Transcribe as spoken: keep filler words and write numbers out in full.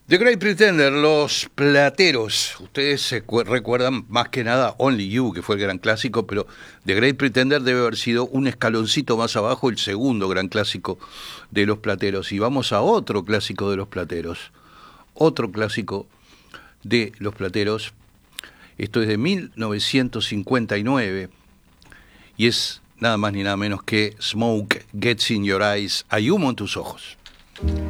The Great Pretender, Los Plateros. Ustedes se recuerdan más que nada Only You, que fue el gran clásico, pero The Great Pretender debe haber sido un escaloncito más abajo, el segundo gran clásico de Los Plateros. Y vamos a otro clásico de Los Plateros. Otro clásico de Los Plateros. Esto es de mil novecientos cincuenta y nueve y es nada más ni nada menos que Smoke Gets in Your Eyes. Hay humo en tus ojos.